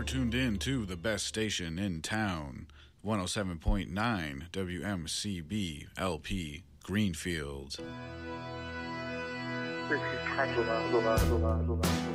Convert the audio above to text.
tuned in to the best station in town, 107.9 WMCB LP Greenfield. 自己开始了，录了。